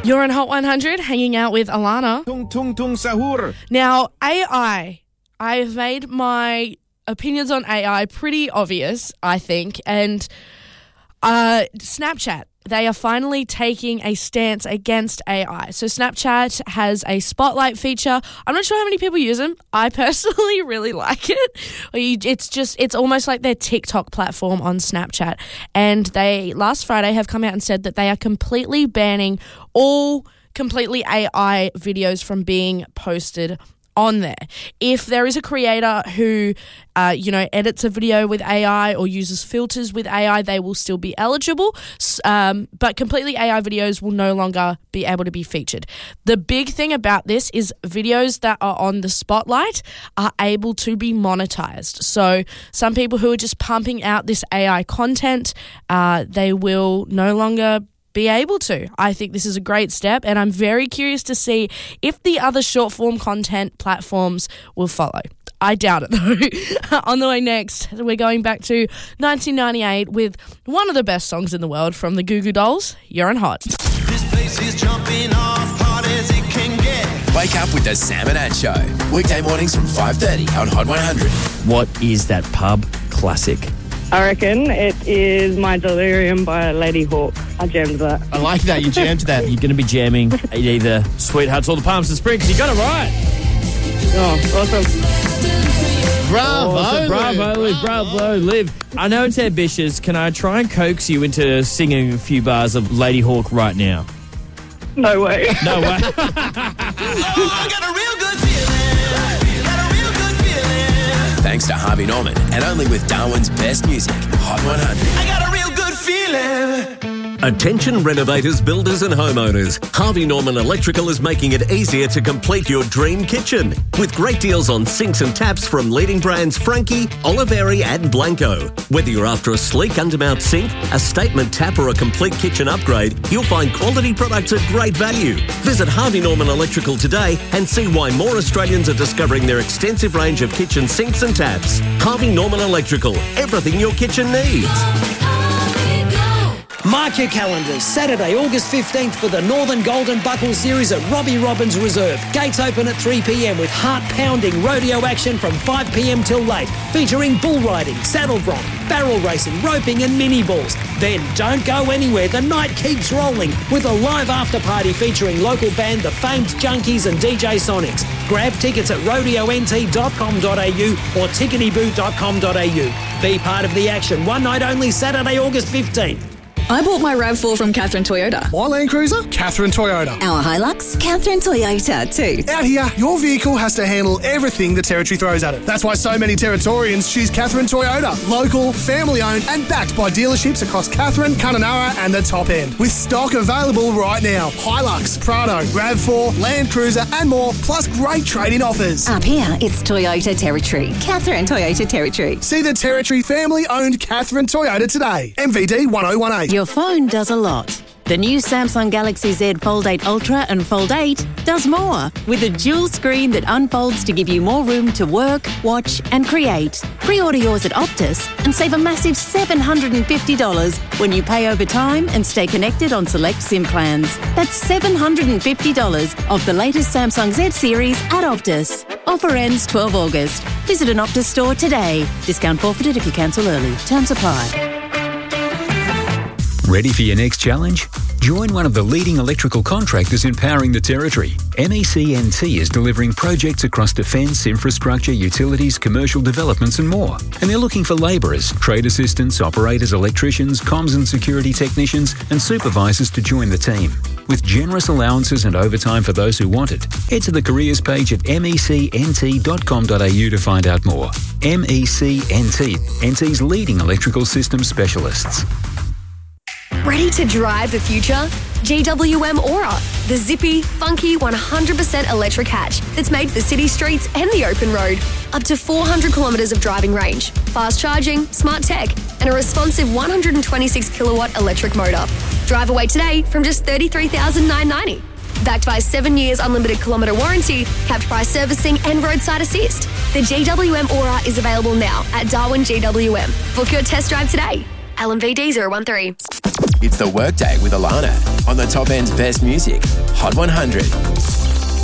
You're on Hot 100, hanging out with Alana. Tung tung tung sahur. Now, AI. I've made my opinions on AI pretty obvious, I think. And Snapchat, they are finally taking a stance against AI. So Snapchat has a spotlight feature. I'm not sure how many people use them. I personally really like it. It's almost like their TikTok platform on Snapchat. And they, last Friday, have come out and said that they are completely banning all completely AI videos from being posted on there. If there is a creator who, edits a video with AI or uses filters with AI, they will still be eligible, but completely AI videos will no longer be able to be featured. The big thing about this is videos that are on the spotlight are able to be monetized. So some people who are just pumping out this AI content, they will no longer be able to. I think this is a great step, and I'm very curious to see if the other short-form content platforms will follow. I doubt it, though. On the way next, we're going back to 1998 with one of the best songs in the world from the Goo Goo Dolls, You're on Hot. This place is jumping off hot as it can get. Wake up with the Sam and Ad Show. Weekday mornings from 5:30 on Hot 100. What is that pub classic? I reckon it is My Delirium by Lady Hawk. I jammed that. I like that. You jammed that. You're going to be jamming either Sweethearts or the Palms and Springs. You got it right. Oh, awesome. Bravo, Liv. I know it's ambitious. Can I try and coax you into singing a few bars of Lady Hawk right now? No way. No way. Oh, I got a real good feeling. Thanks to Harvey Norman, and only with Darwin's best music, Hot 100. I got a real good feeling. Attention renovators, builders and homeowners. Harvey Norman Electrical is making it easier to complete your dream kitchen. With great deals on sinks and taps from leading brands Frankie, Oliveri and Blanco. Whether you're after a sleek undermount sink, a statement tap or a complete kitchen upgrade, you'll find quality products at great value. Visit Harvey Norman Electrical today and see why more Australians are discovering their extensive range of kitchen sinks and taps. Harvey Norman Electrical, everything your kitchen needs. Mark your calendars. Saturday, August 15th for the Northern Golden Buckle Series at Robbie Robbins Reserve. Gates open at 3 p.m. with heart-pounding rodeo action from 5 p.m. till late, featuring bull riding, saddle bronc, barrel racing, roping and mini balls. Then don't go anywhere. The night keeps rolling with a live after-party featuring local band The Famed Junkies and DJ Sonics. Grab tickets at rodeont.com.au or ticketyboot.com.au. Be part of the action. One night only, Saturday, August 15th. I bought my RAV4 from Catherine Toyota. My Land Cruiser? Catherine Toyota. Our Hilux? Catherine Toyota too. Out here, your vehicle has to handle everything the Territory throws at it. That's why so many Territorians choose Catherine Toyota. Local, family-owned and backed by dealerships across Catherine, Kununurra and the top end. With stock available right now. Hilux, Prado, RAV4, Land Cruiser and more, plus great trade-in offers. Up here, it's Toyota Territory. Catherine Toyota Territory. See the Territory family-owned Catherine Toyota today. MVD 1018. Your phone does a lot. The new Samsung Galaxy Z Fold 8 Ultra and Fold 8 does more, with a dual screen that unfolds to give you more room to work, watch and create. Pre-order yours at Optus and save a massive $750 when you pay over time and stay connected on select SIM plans. That's $750 of the latest Samsung Z series at Optus. Offer ends 12 August. Visit an Optus store today. Discount forfeited if you cancel early. Terms apply. Ready for your next challenge? Join one of the leading electrical contractors empowering the Territory. MECNT is delivering projects across defence, infrastructure, utilities, commercial developments and more. And they're looking for labourers, trade assistants, operators, electricians, comms and security technicians and supervisors to join the team. With generous allowances and overtime for those who want it, head to the careers page at mecnt.com.au to find out more. MECNT, NT's leading electrical systems specialists. Ready to drive the future? GWM Aura, the zippy, funky 100% electric hatch that's made for city streets and the open road. Up to 400 kilometres of driving range, fast charging, smart tech, and a responsive 126 kilowatt electric motor. Drive away today from just $33,990. Backed by 7 years unlimited kilometre warranty, capped price servicing and roadside assist. The GWM Aura is available now at Darwin GWM. Book your test drive today. LMVD 013. It's the Workday with Alana on the Top End's best music, Hot 100.